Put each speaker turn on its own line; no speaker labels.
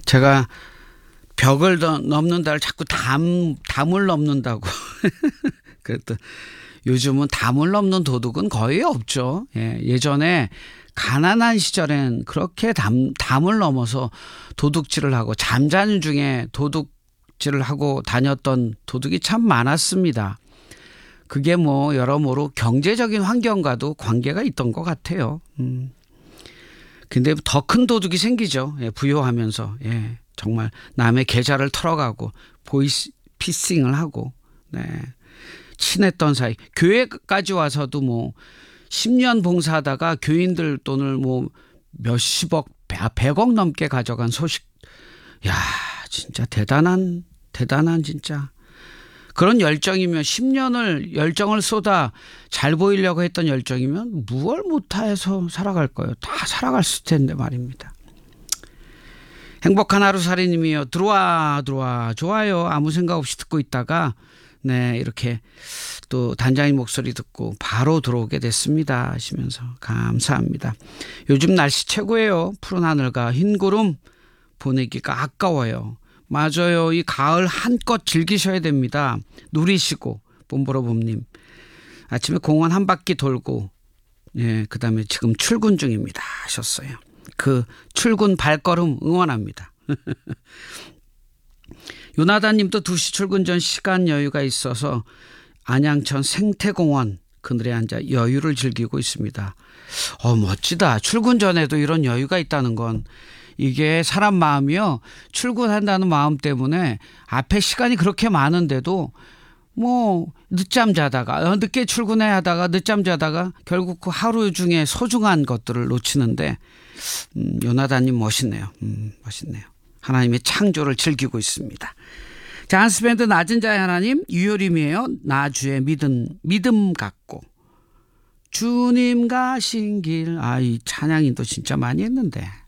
제가 벽을 넘는다를 자꾸 담을 넘는다고. 그랬더니 요즘은 담을 넘는 도둑은 거의 없죠. 예전에 가난한 시절엔 그렇게 담을 넘어서 도둑질을 하고 잠자는 중에 도둑질을 하고 다녔던 도둑이 참 많았습니다. 그게 뭐 여러모로 경제적인 환경과도 관계가 있던 것 같아요. 근데 더 큰 도둑이 생기죠. 부유하면서. 정말 남의 계좌를 털어가고 보이스피싱을 하고. 친했던 사이. 교회까지 와서도 뭐 10년 봉사하다가 교인들 돈을 뭐 몇십억, 100억 넘게 가져간 소식. 야, 진짜 대단한 진짜. 그런 열정이면 10년을 열정을 쏟아 잘 보이려고 했던 열정이면 무얼 못해서 살아갈 거예요. 다 살아갔을 텐데 말입니다. 행복한 하루살이님이요. 들어와 좋아요. 아무 생각 없이 듣고 있다가 이렇게 또 단장님 목소리 듣고 바로 들어오게 됐습니다 하시면서 감사합니다. 요즘 날씨 최고예요. 푸른 하늘과 흰 구름 보내기가 아까워요. 맞아요. 이 가을 한껏 즐기셔야 됩니다. 누리시고. 봄보로봄님 아침에 공원 한 바퀴 돌고 그다음에 지금 출근 중입니다 하셨어요. 그 출근 발걸음 응원합니다. 요나단님도 2시 출근 전 시간 여유가 있어서 안양천 생태공원 그늘에 앉아 여유를 즐기고 있습니다. 멋지다. 출근 전에도 이런 여유가 있다는 건 이게 사람 마음이요. 출근한다는 마음 때문에 앞에 시간이 그렇게 많은데도 뭐 늦잠 자다가 늦게 출근해야 하다가 늦잠 자다가 결국 그 하루 중에 소중한 것들을 놓치는데 요나단님 멋있네요. 멋있네요. 하나님의 창조를 즐기고 있습니다. 자, 한스밴드 낮은 자의 하나님 유효림이에요. 나주의 믿음 갖고 주님 가신 길. 이 찬양인도 진짜 많이 했는데.